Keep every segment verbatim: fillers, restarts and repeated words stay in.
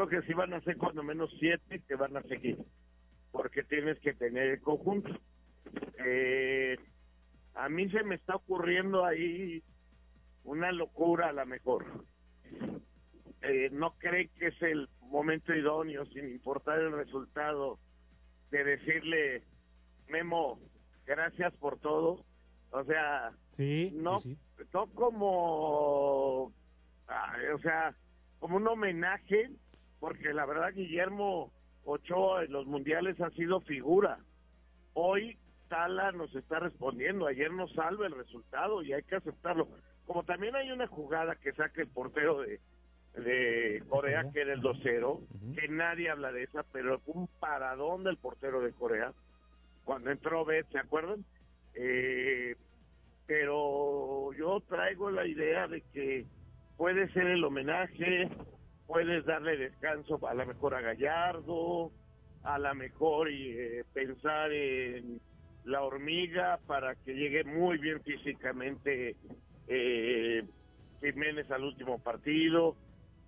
creo que sí van a ser cuando menos siete que van a seguir, porque tienes que tener el conjunto. Eh, a mí se me está ocurriendo ahí una locura a la mejor. Eh, no cree que es el momento idóneo, sin importar el resultado, de decirle, Memo, gracias por todo. O sea, sí, no, sí, sí. no como, ah, o sea, como un homenaje, porque la verdad Guillermo Ochoa en los mundiales ha sido figura. Hoy Tala nos está respondiendo, ayer nos salva el resultado y hay que aceptarlo. Como también hay una jugada que saca el portero de, de Corea, que era el dos cero, uh-huh. que nadie habla de esa, pero un paradón del portero de Corea, cuando entró Bet, ¿se acuerdan? Eh, pero yo traigo la idea de que puede ser el homenaje, puedes darle descanso a lo mejor a Gallardo, a lo mejor y, eh, pensar en la hormiga para que llegue muy bien físicamente eh, Jiménez al último partido.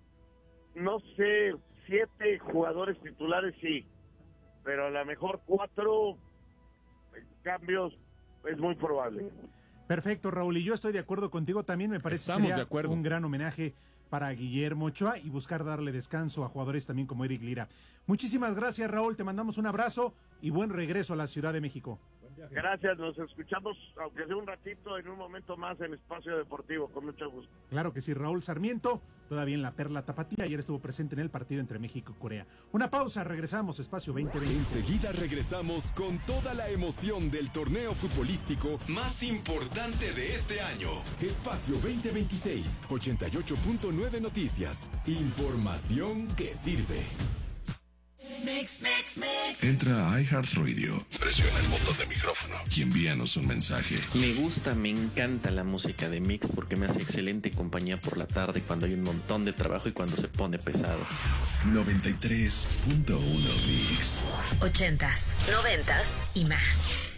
No sé, siete jugadores titulares sí, pero a lo mejor cuatro cambios es muy probable. Perfecto, Raúl, y yo estoy de acuerdo contigo también, me parece Estamos que de acuerdo. Un gran homenaje para Guillermo Ochoa y buscar darle descanso a jugadores también como Eric Lira. Muchísimas gracias, Raúl, te mandamos un abrazo y buen regreso a la Ciudad de México. Gracias, nos escuchamos, aunque sea un ratito, en un momento más en Espacio Deportivo, con mucho gusto. Claro que sí, Raúl Sarmiento, todavía en la Perla Tapatía, ayer estuvo presente en el partido entre México y Corea. Una pausa, regresamos, Espacio veinte veinte. Enseguida regresamos con toda la emoción del torneo futbolístico más importante de este año. Espacio veinte veintiséis, ochenta y ocho punto nueve Noticias. Información que sirve. Mix, mix, mix. Entra a iHeartRadio, presiona el botón de micrófono y envíanos un mensaje. Me gusta, me encanta la música de Mix porque me hace excelente compañía por la tarde cuando hay un montón de trabajo y cuando se pone pesado. noventa y tres punto uno Mix. Ochentas, noventas y más.